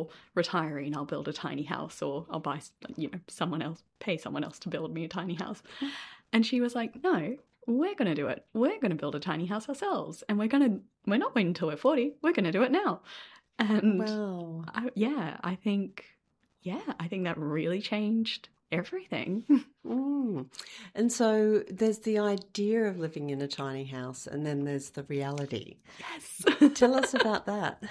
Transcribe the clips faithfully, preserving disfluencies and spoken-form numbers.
before retiring, I'll build a tiny house, or I'll buy, you know, someone else, pay someone else to build me a tiny house. And she was like, no, we're going to do it. We're going to build a tiny house ourselves. And we're going to, we're not waiting until we're forty. We're going to do it now. And wow. I, yeah, I think, yeah, I think that really changed everything. Mm. And so there's the idea of living in a tiny house, and then there's the reality. Yes. Tell us about that.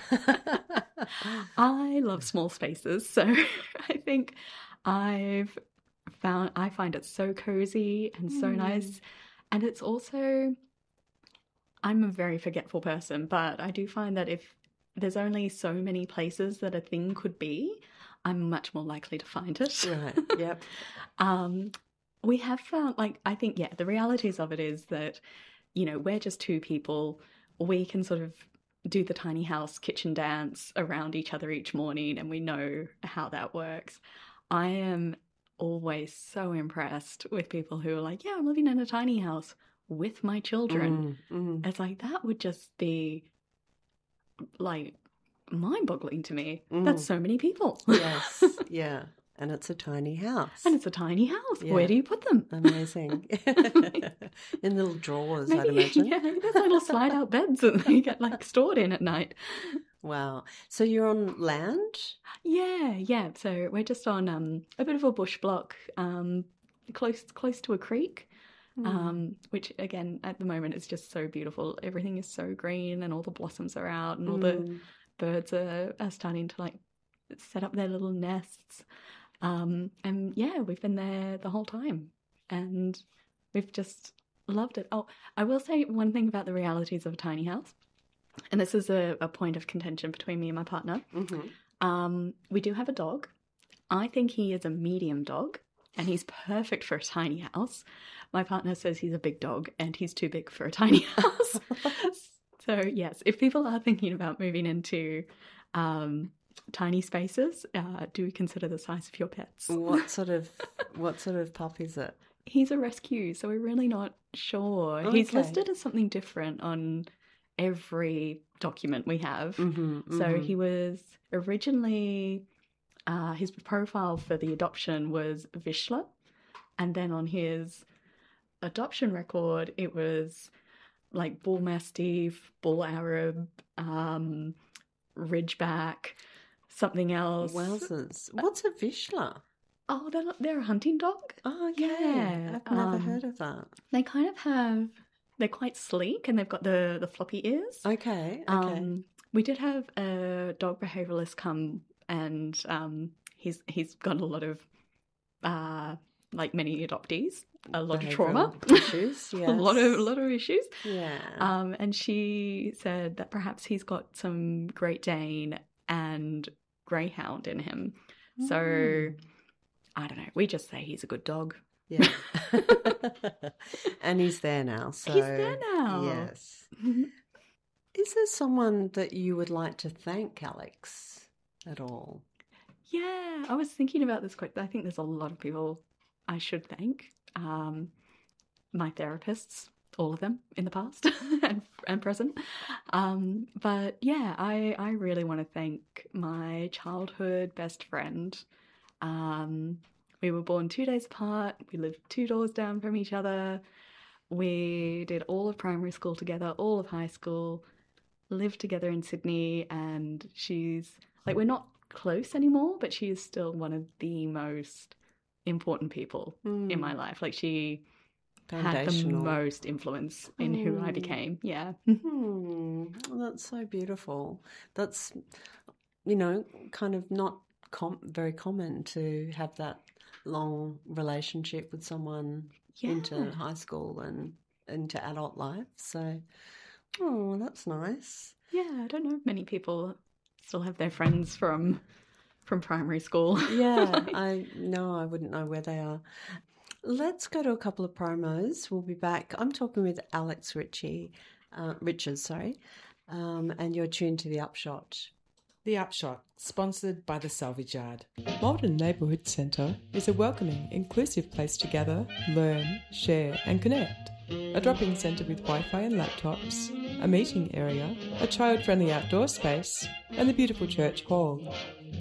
I love small spaces, so I think I've found I find it so cozy and so mm. nice. And it's also, I'm a very forgetful person, but I do find that if there's only so many places that a thing could be, I'm much more likely to find it. Right, yep. um, we have found, like, I think, yeah, the realities of it is that, you know, we're just two people. We can sort of do the tiny house kitchen dance around each other each morning, and we know how that works. I am always so impressed with people who are like, yeah, I'm living in a tiny house with my children. Mm, mm. It's like, that would just be, like, mind-boggling to me. Mm. That's so many people. Yes, yeah. And it's a tiny house. And it's a tiny house. Yeah. Where do you put them? Amazing. In little drawers, Maybe, I'd imagine. Yeah, there's little slide-out beds that they get, like, stored in at night. Wow. So you're on land? Yeah, yeah. So we're just on um, a bit of a bush block, um, close close to a creek, mm. um, which, again, at the moment is just so beautiful. Everything is so green and all the blossoms are out and all mm. the birds are, are starting to, like, set up their little nests. Um, and, yeah, we've been there the whole time and we've just loved it. Oh, I will say one thing about the realities of a tiny house. And this is a, a point of contention between me and my partner. Mm-hmm. Um, we do have a dog. I think he is a medium dog, and he's perfect for a tiny house. My partner says he's a big dog, and he's too big for a tiny house. So, yes, if people are thinking about moving into um, tiny spaces, uh, do consider the size of your pets. What sort of what sort of pup is it? He's a rescue, so we're really not sure. Okay. He's listed as something different on every document we have. Mm-hmm, mm-hmm. So he was originally, uh, his profile for the adoption was Vizsla, and then on his adoption record it was like Bull Mastiff, Bull Arab, um, Ridgeback, something else. Wowzers. What's a Vizsla? Oh, they're, they're a hunting dog. Oh, okay. Yeah. I've never um, heard of that. They kind of have... They're quite sleek and they've got the, the floppy ears. Okay, okay. Um, we did have a dog behaviouralist come and um, he's he's got a lot of, uh, like many adoptees, a lot of trauma. Issues, yes. a lot of, a lot of issues. Yeah. Um, and she said that perhaps he's got some Great Dane and Greyhound in him. Mm. So, I don't know. We just say he's a good dog. Yeah. And he's there now. So he's there now. Yes. Is there someone that you would like to thank, Alex, at all? Yeah, I was thinking about this quite. I think there's a lot of people I should thank. Um, my therapists, all of them in the past and, and present. Um, but yeah, I, I really want to thank my childhood best friend. Um, We were born two days apart. We lived two doors down from each other. We did all of primary school together, all of high school, lived together in Sydney, and she's, like, we're not close anymore, but she is still one of the most important people mm. in my life. Like, she had the most influence in mm. who I became. Yeah. Mm. Well, that's so beautiful. That's, you know, kind of not com- very common to have that long relationship with someone yeah. into high school and into adult life. So, oh, that's nice. Yeah, I don't know if many people still have their friends from from primary school. Yeah, I no, I wouldn't know where they are. Let's go to a couple of promos. We'll be back. I'm talking with Alex Ritchie, uh, Richards, sorry, um, and you're tuned to The Upshot. The Upshot, sponsored by the Salvage Yard. Malden Neighbourhood Centre is a welcoming, inclusive place to gather, learn, share and connect. A drop-in centre with Wi-Fi and laptops, a meeting area, a child-friendly outdoor space and the beautiful church hall.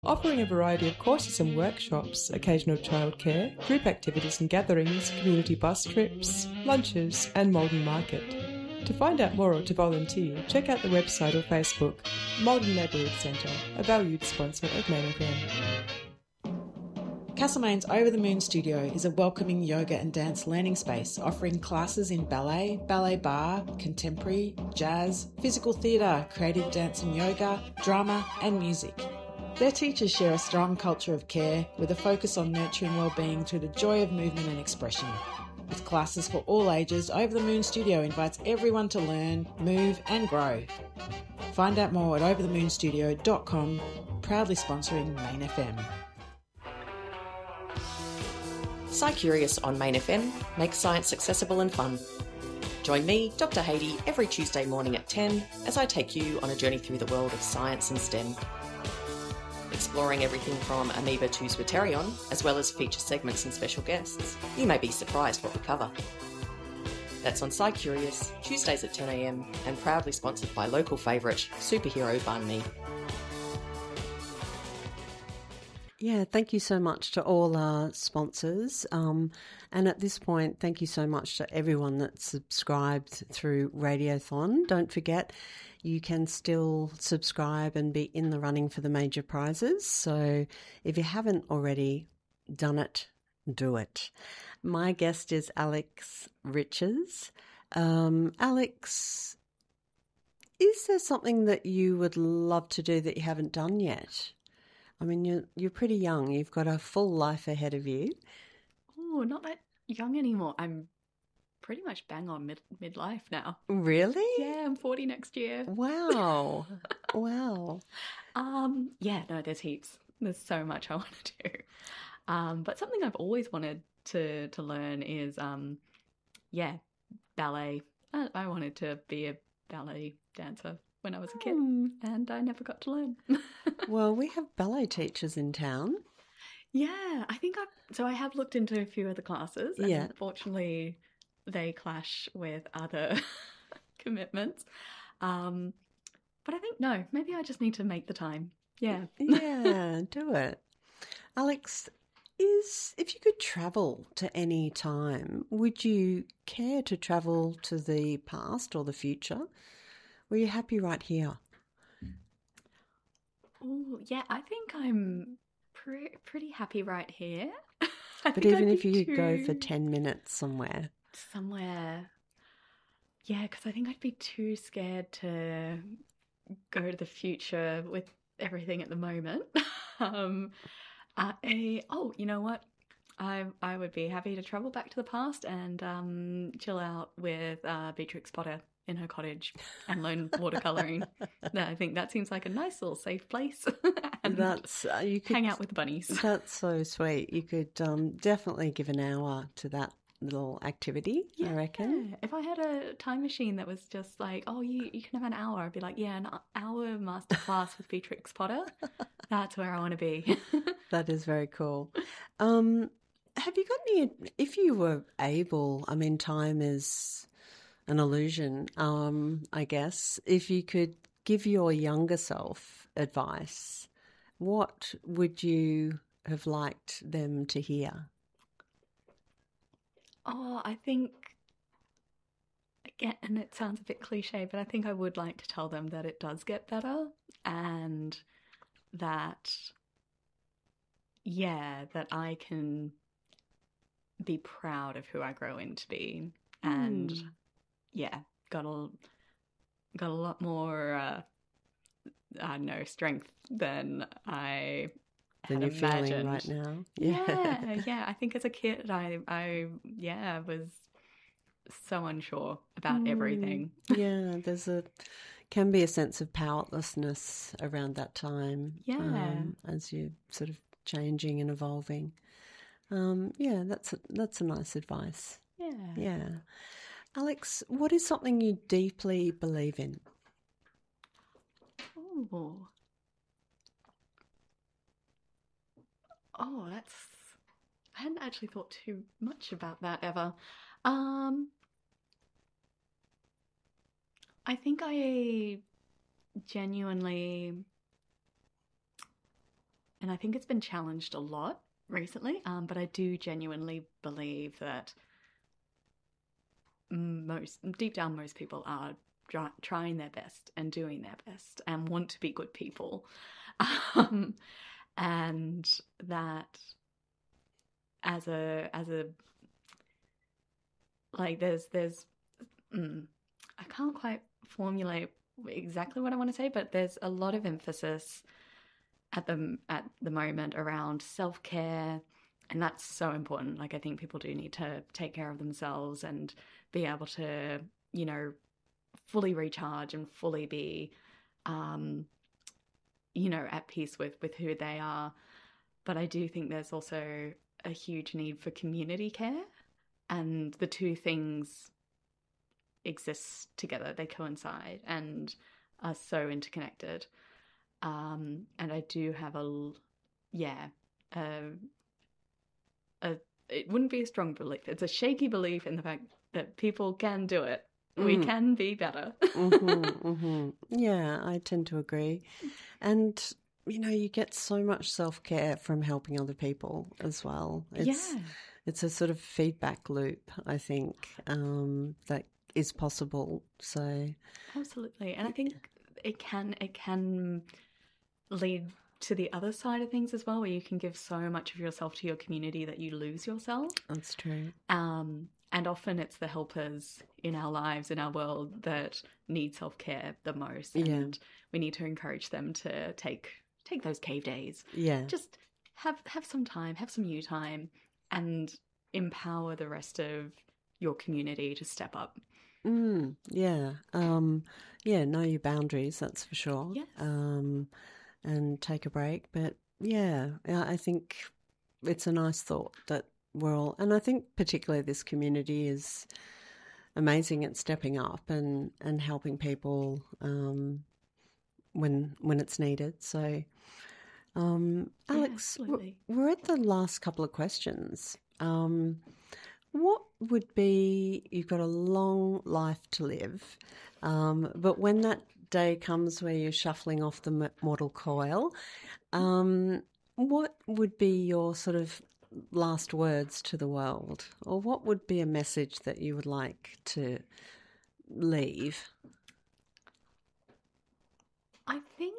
offering a variety of courses and workshops, occasional childcare, group activities and gatherings, community bus trips, lunches and Malden Market. To find out more or to volunteer, check out the website or Facebook. Malden Neighbourhood Centre, a valued sponsor of Main F M. Castlemaine's Over the Moon Studio is a welcoming yoga and dance learning space offering classes in ballet, ballet bar, contemporary, jazz, physical theatre, creative dance and yoga, drama and music. Their teachers share a strong culture of care with a focus on nurturing wellbeing through the joy of movement and expression. With classes for all ages, Over the Moon Studio invites everyone to learn, move and grow. Find out more at over the moon studio dot com, proudly sponsoring Main F M. Sci Curious on Main F M makes science accessible and fun. Join me, Doctor Haydee, every Tuesday morning at ten as I take you on a journey through the world of science and STEM. Exploring everything from amoeba to Zwitterion, as well as feature segments and special guests. You may be surprised what we cover. That's on Sci Curious, Tuesdays at ten a m and proudly sponsored by local favourite, Superhero Banh Mi. Yeah, thank you so much to all our sponsors. Um, and at this point, thank you so much to everyone that's subscribed through Radiothon. Don't forget, you can still subscribe and be in the running for the major prizes. So if you haven't already done it, do it. My guest is Alex Riches. Um, Alex, is there something that you would love to do that you haven't done yet? I mean, you're, you're pretty young. You've got a full life ahead of you. Oh, not that young anymore. I'm pretty much bang on mid midlife now. Really? Yeah, I'm forty next year. Wow. Wow. Um, yeah, no, there's heaps. There's so much I want to do. Um, but something I've always wanted to to learn is, um, yeah, ballet. I, I wanted to be a ballet dancer when I was a kid, Hmm. and I never got to learn. Well, we have ballet teachers in town. Yeah, I think I've, so I have looked into a few of the classes, and Yeah. unfortunately they clash with other commitments. Um, but I think, no, maybe I just need to make the time. Yeah. Yeah, do it. Alex, is if you could travel to any time, would you care to travel to the past or the future? Were you happy right here? Oh, yeah, I think I'm pre- pretty happy right here. I But think even I'd if be you could go for too- ten minutes somewhere. somewhere, yeah, because I think I'd be too scared to go to the future with everything at the moment. um, I, oh, you know what? I I would be happy to travel back to the past and um, chill out with uh, Beatrix Potter in her cottage and learn watercolouring. No, I think that seems like a nice little safe place. and That's uh, you could hang out with the bunnies. That's so sweet. You could um, definitely give an hour to that little activity, I reckon. Yeah, if I had a time machine that was just like, oh, you, you can have an hour, I'd be like, yeah, an hour masterclass with Beatrix Potter. That's where I want to be. That is very cool. Um, have you got any, if you were able, I mean, time is an illusion, um, I guess. If you could give your younger self advice, what would you have liked them to hear? Oh, I think, again, and it sounds a bit cliche, but I think I would like to tell them that it does get better and that, yeah, that I can be proud of who I grow into being. And Mm. yeah, got a, got a lot more, uh, I don't know, strength than I Than had you're feeling imagined. right now. Yeah, yeah. I think as a kid, I, I, yeah, was so unsure about Mm. everything. Yeah, there's a can be a sense of powerlessness around that time. Yeah. um, as you're sort of changing and evolving. Um, yeah, that's a, that's a nice advice. Yeah. Yeah, Alex, what is something you deeply believe in? Oh. Oh, that's. I hadn't actually thought too much about that ever. Um, I think I genuinely and I think it's been challenged a lot recently, um, but I do genuinely believe that most, deep down, most people are try, trying their best and doing their best and want to be good people. Um, and that as a, as a, like there's, there's, mm, I can't quite formulate exactly what I want to say, but there's a lot of emphasis at the at the moment around self-care, and that's so important. Like, I think people do need to take care of themselves and be able to, you know, fully recharge and fully be, um, you know, at peace with, with who they are. But I do think there's also a huge need for community care, and the two things exist together. They coincide and are so interconnected. Um, and I do have a, yeah, a, a, it wouldn't be a strong belief. It's a shaky belief in the fact that people can do it. Mm. We can be better. mm-hmm, mm-hmm. Yeah, I tend to agree. And, you know, you get so much self-care from helping other people as well. It's, yeah. It's a sort of feedback loop, I think, um, that is possible. So absolutely. And I think it can, it can lead to the other side of things as well, where you can give so much of yourself to your community that you lose yourself. That's true. Um, and often it's the helpers in our lives, in our world, that need self-care the most. And yeah. we need to encourage them to take take those cave days. Yeah. Just have have some time, have some you time, and empower the rest of your community to step up. Mm, yeah. Um, yeah, know your boundaries, that's for sure. Yes. Um, and take a break. But yeah, I think it's a nice thought that we're all, and I think particularly this community is amazing at stepping up and, and helping people um, when when it's needed. So, um, Alex, yeah, we're, we're at the last couple of questions. Um, what would be, you've got a long life to live, um, but when that day comes where you're shuffling off the mortal coil, um, what would be your sort of last words to the world? Or what would be a message that you would like to leave? I think,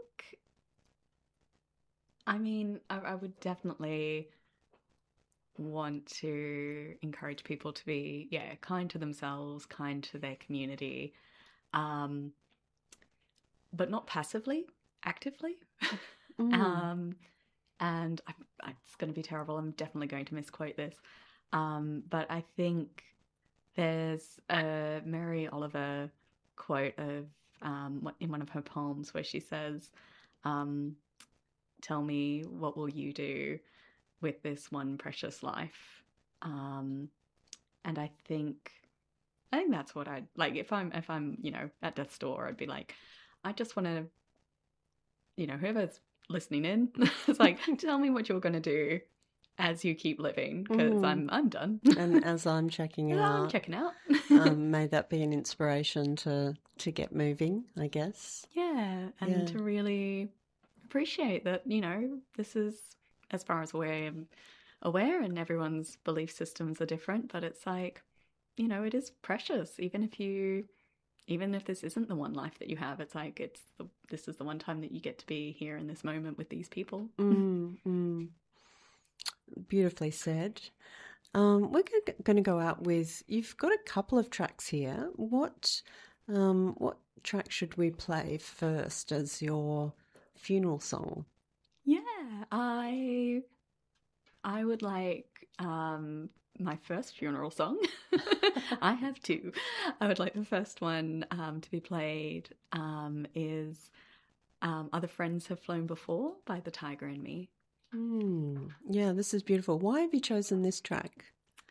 I mean, I, I would definitely want to encourage people to be, yeah, kind to themselves, kind to their community, um, but not passively, actively. Mm. um, and I, I, it's going to be terrible. I'm definitely going to misquote this. Um, but I think there's a Mary Oliver quote of um, in one of her poems where she says, um, "Tell me, what will you do with this one precious life?" Um, and I think, I think that's what I'd like. If I'm, if I'm, you know, at death's door, I'd be like, I just want to, you know, whoever's listening in, it's like, tell me what you're going to do as you keep living, because mm. I'm, I'm done. And as I'm checking out, I'm checking out. um, may that be an inspiration to to get moving, I guess. Yeah, and yeah. to really appreciate that, you know, this is, as far as we're aware, and everyone's belief systems are different, but it's like, you know, it is precious. Even if you, even if this isn't the one life that you have, it's like, it's the, this is the one time that you get to be here in this moment with these people. Mm, mm. Beautifully said. Um, we're going to go out with, you've got a couple of tracks here. What, um, what track should we play first as your funeral song? Yeah, I I would like um, my first funeral song. I have two. I would like the first one um, to be played um, is um, Other Friends Have Flown Before by The Tiger and Me. Mm, yeah, this is beautiful. Why have you chosen this track?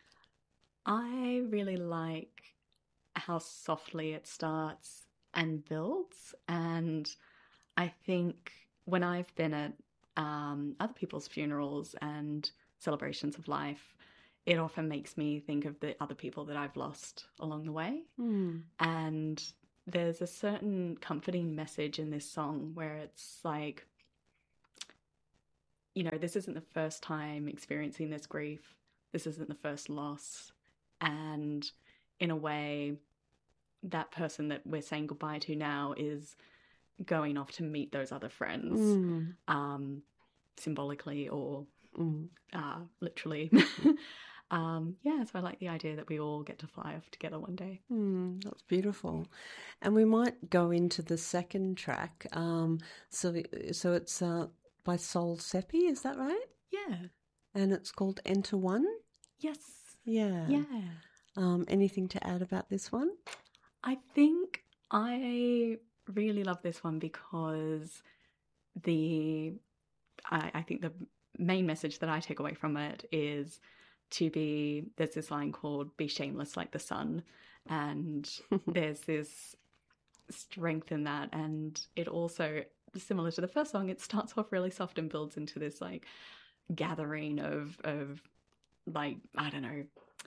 I really like how softly it starts and builds, and I think when I've been at um, other people's funerals and celebrations of life, it often makes me think of the other people that I've lost along the way. Mm. And there's a certain comforting message in this song where it's like, you know, this isn't the first time experiencing this grief. This isn't the first loss. And in a way, that person that we're saying goodbye to now is going off to meet those other friends, Mm. um, symbolically or Mm. uh, literally. um, yeah, so I like the idea that we all get to fly off together one day. Mm, that's beautiful. And we might go into the second track. Um, so, so it's uh, by Sol Seppi, is that right? Yeah. And it's called Enter One? Yes. Yeah. Yeah. Um, anything to add about this one? I think I really love this one because the I, I think the main message that I take away from it is to be, there's this line called "Be shameless like the sun," and there's this strength in that, and it also, similar to the first song, it starts off really soft and builds into this like gathering of of like, I don't know,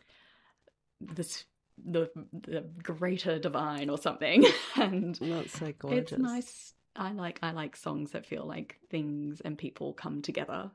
this the the greater divine or something. And That's so gorgeous. it's nice. I like I like songs that feel like things and people come together.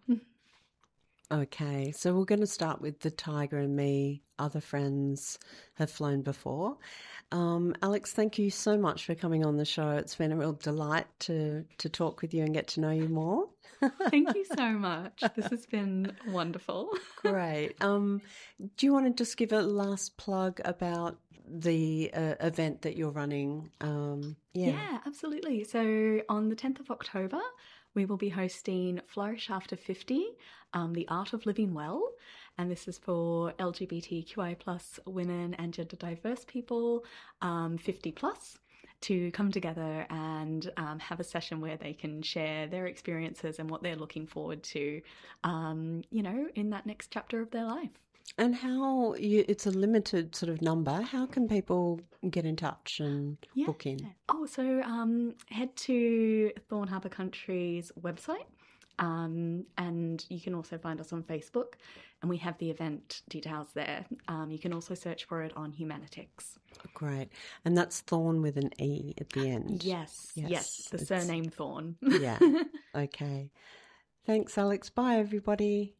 Okay, so we're going to start with The Tiger and Me. Other friends have flown before. Um, Alex, thank you so much for coming on the show. It's been a real delight to to talk with you and get to know you more. Thank you so much. This has been wonderful. Great. Um, do you want to just give a last plug about the uh, event that you're running? Um, yeah. Yeah, absolutely. So on the tenth of October, we will be hosting Flourish After fifty, um, The Art of Living Well. And this is for L G B T Q I plus women and gender diverse people, um, fifty plus, to come together and um, have a session where they can share their experiences and what they're looking forward to, um, you know, in that next chapter of their life. And how you, it's a limited sort of number. How can people get in touch and Yeah. book in? Oh, so um, head to Thorn Harbour Country's website, um, and you can also find us on Facebook, and we have the event details there. Um, you can also search for it on Humanitix. Great. And that's Thorn with an E at the end. Yes, yes, Yes, the it's- surname Thorn. Yeah. Okay. Thanks, Alex. Bye, everybody.